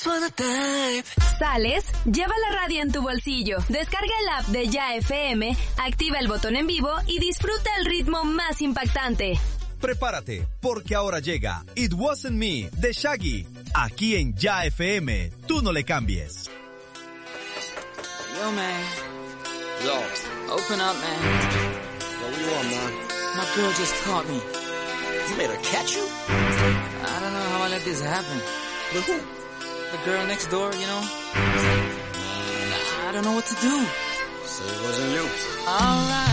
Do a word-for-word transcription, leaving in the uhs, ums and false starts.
¿Sales? Lleva la radio en tu bolsillo. Descarga el app de Ya F M, activa el botón en vivo y disfruta el ritmo más impactante. Prepárate, porque ahora llega It Wasn't Me de Shaggy. Aquí en Ya F M, tú no le cambies. Yo, man. Yo. Open up, man. Yo, what you want, man? My girl just caught me. You made her catch you? I don't know how I let this happen. With who? The girl next door, you know? I don't know what to do. So it wasn't you. Alright.